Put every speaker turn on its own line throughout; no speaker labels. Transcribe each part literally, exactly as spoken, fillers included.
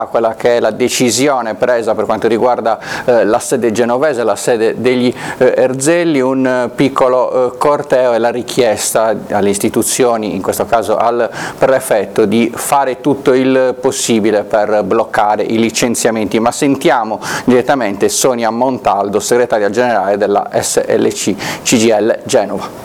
quella che è la decisione presa per quanto riguarda eh, la sede genovese, la sede degli eh, Erzelli, un eh, piccolo eh, corteo e la richiesta alle istituzioni, in questo caso al prefetto, di fare tutto il possibile per bloccare i licenziamenti. Ma sentiamo direttamente Sonia Montaldo, segretaria generale della S L C C G I L Genova.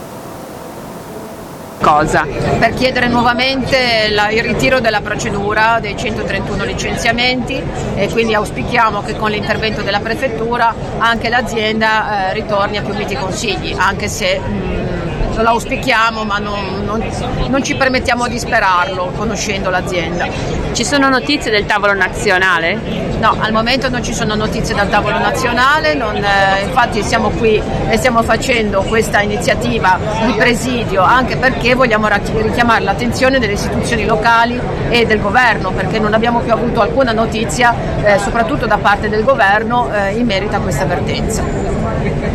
Cosa? Per chiedere nuovamente la, il ritiro della procedura dei centotrentuno licenziamenti, e quindi auspichiamo che con l'intervento della prefettura anche l'azienda eh, ritorni a più miti consigli, anche se mh, lo auspichiamo, ma non, non, non ci permettiamo di sperarlo conoscendo l'azienda.
Ci sono notizie del tavolo nazionale?
No, al momento non ci sono notizie dal tavolo nazionale, non, eh, infatti siamo qui e stiamo facendo questa iniziativa di presidio anche perché vogliamo richiamare l'attenzione delle istituzioni locali e del governo, perché non abbiamo più avuto alcuna notizia, eh, soprattutto da parte del governo, eh, in merito a questa vertenza.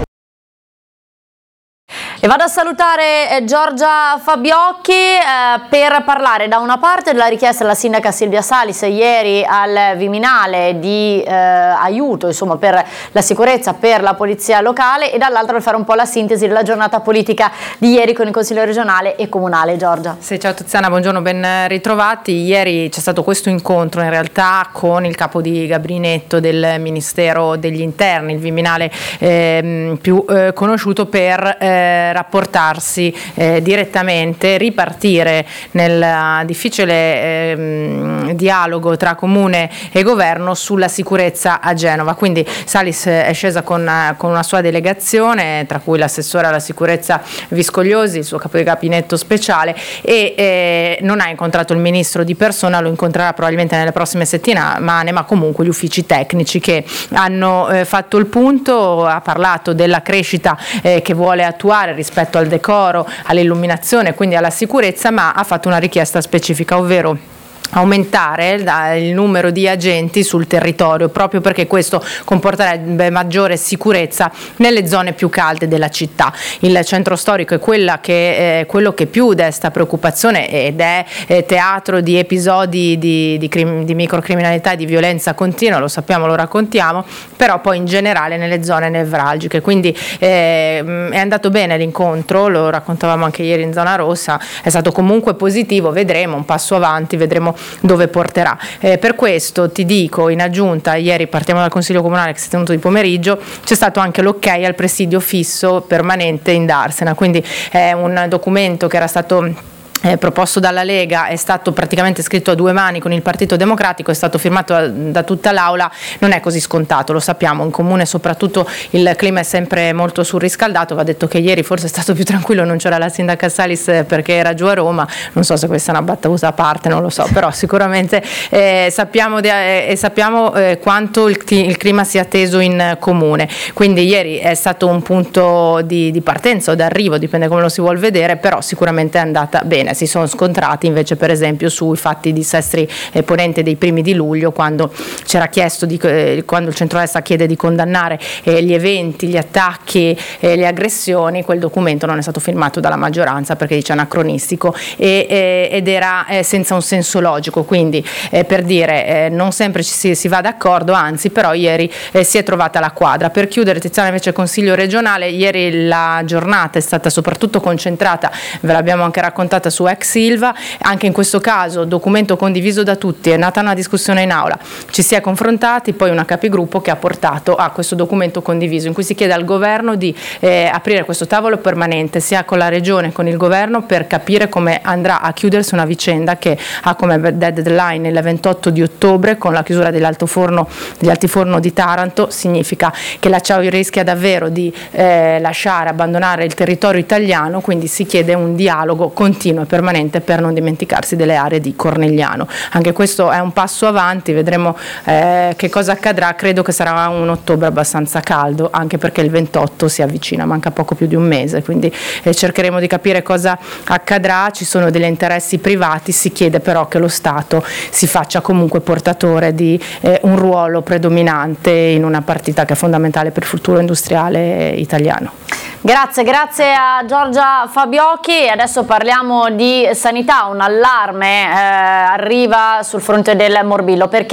E vado a salutare Giorgia Fabiocchi eh, per parlare da una parte della richiesta della sindaca Silvia Salis ieri al Viminale di eh, aiuto, insomma, per la sicurezza, per la polizia locale, e dall'altra per fare un po' la sintesi della giornata politica di ieri con il Consiglio regionale e comunale. Giorgia.
Sì, ciao Tiziana, buongiorno, ben ritrovati. Ieri c'è stato questo incontro in realtà con il capo di gabinetto del Ministero degli Interni, il Viminale eh, più eh, conosciuto, per eh, rapportarsi eh, direttamente, ripartire nel difficile eh, dialogo tra comune e governo sulla sicurezza a Genova. Quindi Salis è scesa con, con una sua delegazione, tra cui l'assessore alla sicurezza Viscogliosi, il suo capo di gabinetto speciale, e eh, non ha incontrato il ministro di persona, lo incontrerà probabilmente nelle prossime settimane, ma comunque gli uffici tecnici che hanno eh, fatto il punto. Ha parlato della crescita eh, che vuole attuare rispetto al decoro, all'illuminazione, quindi alla sicurezza, ma ha fatto una richiesta specifica, ovvero aumentare il numero di agenti sul territorio, proprio perché questo comporterebbe maggiore sicurezza nelle zone più calde della città. Il centro storico è quella che, eh, quello che più desta preoccupazione ed è eh, teatro di episodi di, di, crim- di microcriminalità e di violenza continua, lo sappiamo, lo raccontiamo, però poi in generale nelle zone nevralgiche. Quindi eh, è andato bene l'incontro, lo raccontavamo anche ieri in zona rossa, è stato comunque positivo, vedremo un passo avanti, vedremo dove porterà. Eh, per questo ti dico, in aggiunta, ieri partiamo dal Consiglio Comunale che si è tenuto di pomeriggio, c'è stato anche l'ok al presidio fisso permanente in Darsena, quindi è un documento che era stato Eh, proposto dalla Lega, è stato praticamente scritto a due mani con il Partito Democratico, è stato firmato da, da tutta l'Aula. Non è così scontato, lo sappiamo, in comune soprattutto il clima è sempre molto surriscaldato. Va detto che ieri forse è stato più tranquillo, non c'era la sindaca Salis perché era giù a Roma, non so se questa è una battuta a parte, non lo so, però sicuramente eh, sappiamo, di, eh, sappiamo eh, quanto il, il clima sia teso in comune. Quindi ieri è stato un punto di, di partenza o d'arrivo, dipende come lo si vuol vedere, però sicuramente è andata bene. Si sono scontrati invece per esempio sui fatti di Sestri eh, Ponente dei primi di luglio, quando c'era chiesto di, eh, quando il centrodestra chiede di condannare eh, gli eventi, gli attacchi, eh, le aggressioni. Quel documento non è stato firmato dalla maggioranza perché dice anacronistico e, eh, ed era eh, senza un senso logico. Quindi eh, per dire eh, non sempre ci si, si va d'accordo, anzi, però ieri eh, si è trovata la quadra. Per chiudere, Tiziana, invece Consiglio regionale, ieri la giornata è stata soprattutto concentrata, ve l'abbiamo anche raccontata, su ex Silva. Anche in questo caso documento condiviso da tutti, è nata una discussione in aula, ci si è confrontati, poi una capigruppo che ha portato a questo documento condiviso in cui si chiede al governo di eh, aprire questo tavolo permanente sia con la regione che con il governo per capire come andrà a chiudersi una vicenda che ha come deadline il ventotto di ottobre con la chiusura dell'altoforno, degli altiforno di Taranto. Significa che l'Acciaio rischia davvero di eh, lasciare, abbandonare il territorio italiano, quindi si chiede un dialogo continuo e permanente per non dimenticarsi delle aree di Cornigliano. Anche questo è un passo avanti, vedremo eh, che cosa accadrà. Credo che sarà un ottobre abbastanza caldo, anche perché il ventotto si avvicina, manca poco più di un mese, quindi eh, cercheremo di capire cosa accadrà. Ci sono degli interessi privati, si chiede però che lo Stato si faccia comunque portatore di eh, un ruolo predominante in una partita che è fondamentale per il futuro industriale italiano.
Grazie, grazie a Giorgia Fabiocchi. Adesso parliamo di sanità. Un allarme eh, arriva sul fronte del morbillo, perché